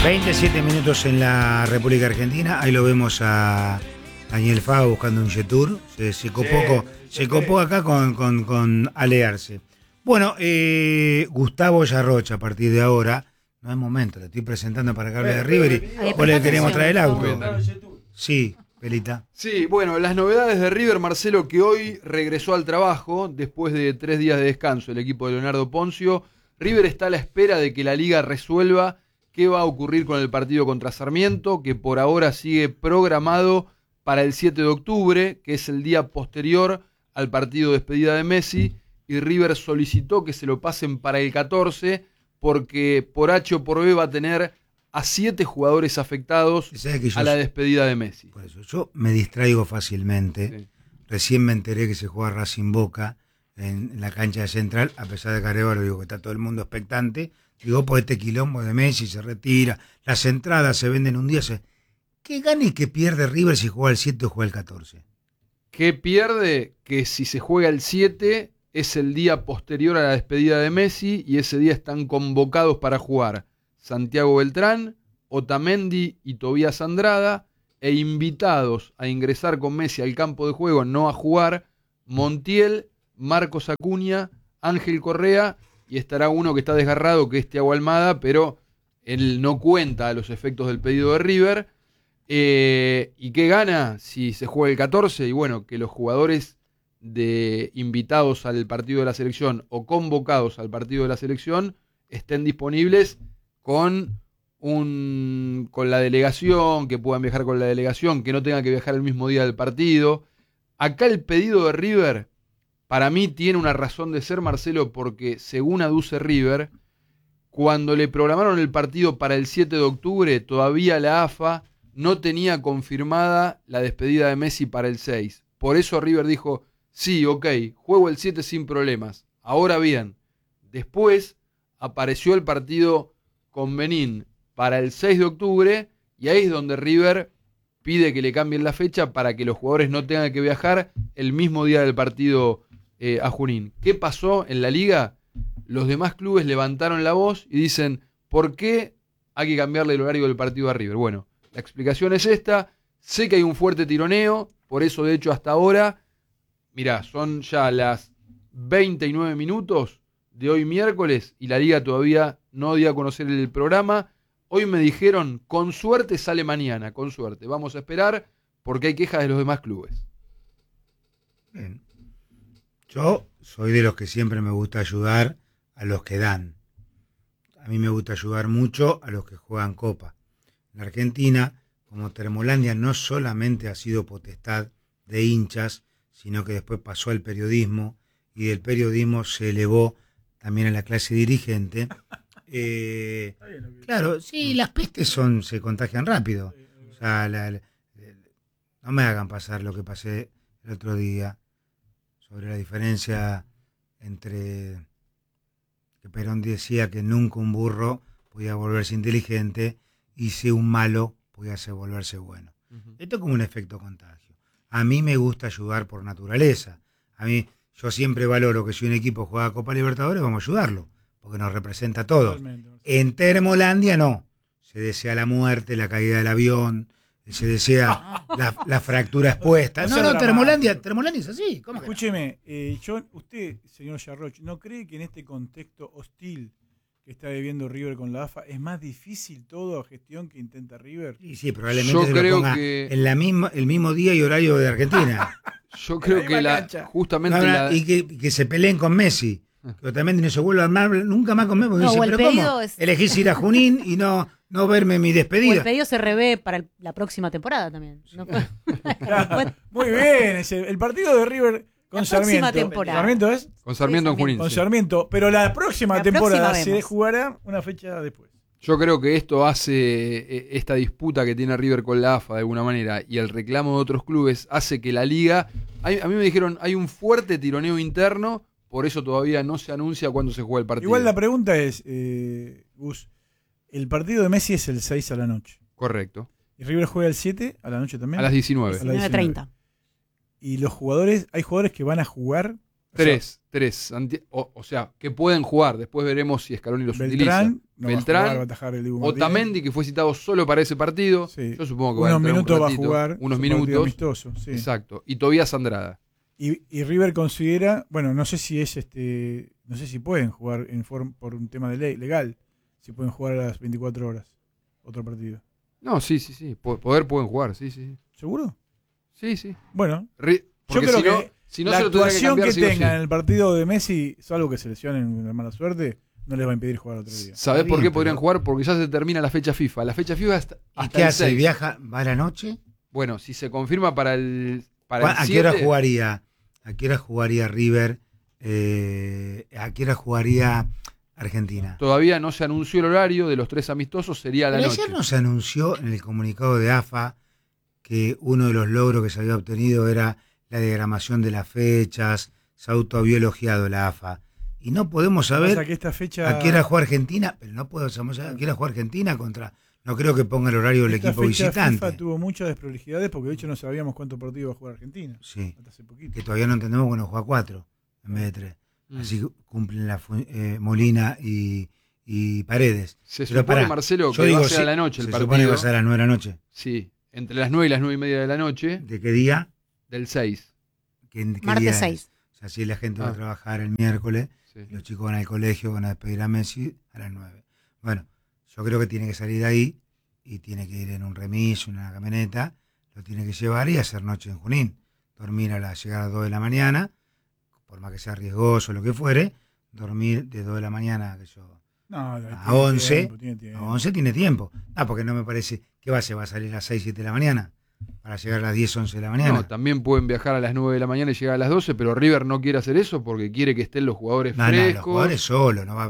27 minutos en la República Argentina. Ahí lo vemos a Daniel Fava buscando un Jetour. Se copó acá con Alearse. Bueno, Gustavo Yarrocha, a partir de ahora, no es momento, le estoy presentando para que hable de River y vos le queremos traer el auto. Sí, Pelita. Sí, bueno, las novedades de River, Marcelo, que hoy regresó al trabajo después de 3 días de descanso el equipo de Leonardo Poncio. River está a la espera de que la Liga resuelva qué va a ocurrir con el partido contra Sarmiento, que por ahora sigue programado para el 7 de octubre, que es el día posterior al partido de despedida de Messi, y River solicitó que se lo pasen para el 14, porque por H o por B va a tener a 7 jugadores afectados a la despedida de Messi. Por eso, yo me distraigo fácilmente. Sí. Recién me enteré que se juega Racing Boca en la cancha de Central, a pesar de que Arevalo digo que está todo el mundo expectante. Digo, por este quilombo de Messi se retira, las entradas se venden un día. ¿Qué gana y qué pierde River si juega el 7 o juega el 14? ¿Qué pierde? Que si se juega el 7 es el día posterior a la despedida de Messi y ese día están convocados para jugar Santiago Beltrán, Otamendi y Tobías Andrada, e invitados a ingresar con Messi al campo de juego, no a jugar, Montiel, Marcos Acuña, Ángel Correa, y estará uno que está desgarrado, que es Thiago Almada, pero él no cuenta a los efectos del pedido de River. ¿Y qué gana si se juega el 14? Y bueno, que los jugadores invitados al partido de la selección o convocados al partido de la selección estén disponibles con la delegación, que puedan viajar con la delegación, que no tengan que viajar el mismo día del partido. Acá el pedido de River, para mí, tiene una razón de ser, Marcelo, porque según aduce River, cuando le programaron el partido para el 7 de octubre, todavía la AFA no tenía confirmada la despedida de Messi para el 6. Por eso River dijo, sí, ok, juego el 7 sin problemas. Ahora bien, después apareció el partido con Benín para el 6 de octubre y ahí es donde River pide que le cambien la fecha para que los jugadores no tengan que viajar el mismo día del partido a Junín. ¿Qué pasó en la liga? Los demás clubes levantaron la voz y dicen, ¿por qué hay que cambiarle el horario del partido a River? Bueno, la explicación es esta. Sé que hay un fuerte tironeo, por eso de hecho hasta ahora, mirá, son ya las 29 minutos de hoy miércoles y la liga todavía no dio a conocer el programa. Hoy me dijeron, con suerte sale mañana, con suerte. Vamos a esperar porque hay quejas de los demás clubes. Bien. Yo soy de los que siempre me gusta ayudar a los que dan. A mí me gusta ayudar mucho a los que juegan Copa. En Argentina, como Termolandia no solamente ha sido potestad de hinchas, sino que después pasó al periodismo y del periodismo se elevó también a la clase dirigente. Claro, sí, las pestes se contagian rápido. O sea, no me hagan pasar lo que pasé el otro día sobre la diferencia entre que Perón decía que nunca un burro podía volverse inteligente y si un malo podía volverse bueno. Uh-huh. Esto es como un efecto contagio. A mí me gusta ayudar por naturaleza. Yo siempre valoro que si un equipo juega Copa Libertadores vamos a ayudarlo, porque nos representa a todos. Totalmente. En Termolandia no. Se desea la muerte, la caída del avión, se desea la fractura expuesta. No, Termolandia es así. ¿Cómo? Escúcheme, usted, señor Yarroch, ¿no cree que en este contexto hostil que está viviendo River con la AFA es más difícil toda gestión que intenta River? Sí, probablemente yo creo que en el mismo día y horario de Argentina. Yo creo que justamente y que se peleen con Messi. Que también no se vuelva a armar nunca más con Messi. No, dice, pero ¿cómo? Elegís ir a Junín y no verme mi despedida. O el pedido se revé para la próxima temporada también. ¿No? Claro, muy bien. El partido de River con Sarmiento. ¿Sarmiento es? Con Sarmiento en Junín. Con Sarmiento. Pero la próxima temporada se jugará una fecha después. Yo creo que esto hace, esta disputa que tiene River con la AFA de alguna manera y el reclamo de otros clubes hace que la liga, a mí me dijeron, hay un fuerte tironeo interno, por eso todavía no se anuncia cuándo se juega el partido. Igual la pregunta es, Gus, el partido de Messi es el 6 a la noche. Correcto. ¿Y River juega el 7 a la noche también? A las 19. 19:30. Y los jugadores, hay jugadores que van a jugar Tres. O sea, que pueden jugar. Después veremos si Scaloni los utiliza. No va a Beltrán, jugar, va a atajar el Dibu Martínez. Otamendi, que fue citado solo para ese partido. Sí. Yo supongo que va a Unos entrar minutos un va a ratito, jugar. unos su partido minutos. amistoso, sí. Exacto. Y Tobías Andrada. Y River considera, bueno, no sé si no sé si pueden jugar por un tema de ley legal, si pueden jugar a las 24 horas otro partido. No, sí. Poder pueden jugar, sí. ¿Seguro? Sí. Bueno, Yo yo creo que si no la se lo tendrá actuación cambiar, que sí o tengan sí. en el partido de Messi, salvo que se lesionen de mala suerte, no les va a impedir jugar otro día. ¿Sabés Está por qué bien, podrían pero- jugar? Porque ya se termina la fecha FIFA. La fecha FIFA hasta ¿Y el qué hace? 6. ¿Viaja? ¿Va a la noche? Bueno, si se confirma para el ¿A qué hora 7, jugaría? ¿A qué hora jugaría River? ¿A qué hora jugaría Argentina? todavía no se anunció el horario de los 3 amistosos, sería a la Pero noche. ayer no se anunció en el comunicado de AFA que uno de los logros que se había obtenido era la diagramación de las fechas, se autohabía elogiado la AFA. Y no podemos Pasa saber que esta fecha, a qué hora juega Argentina, pero no podemos saber a qué hora juega Argentina contra... No creo que ponga el horario del esta equipo fecha visitante. FIFA tuvo muchas desprolijidades porque de hecho no sabíamos cuántos partidos va a jugar Argentina. Sí, Hasta hace poquito. que todavía no entendemos cuando juega 4 en vez de 3. Mm. Así cumplen Molina y Paredes. Se Pero supone, pará, Marcelo, yo que va a digo, ser sí, a la noche el se supone que partido. va a ser a las 9 de la noche. Sí, entre las 9 y las 9 y media de la noche ¿De qué día? del 6. ¿Qué día Martes es? 6. O sea, si la gente va Ah. a trabajar el miércoles, Sí. los chicos van al colegio, van a despedir a Messi a las 9. Bueno, yo creo que tiene que salir de ahí y tiene que ir en un remis, una camioneta, lo tiene que llevar y hacer noche en Junín. Dormir llegar a las 2 de la mañana, por más que sea riesgoso o lo que fuere, dormir de 2 de la mañana, que yo, No, a 11, tiene tiempo. a 11 tiene tiempo. Porque no me parece, ¿qué va a hacer? ¿Va a salir a las 6, 7 de la mañana? Para llegar a las 10, 11 de la mañana. No, también pueden viajar a las 9 de la mañana y llegar a las 12, pero River no quiere hacer eso porque quiere que estén los jugadores No, los frescos. jugadores solo, no va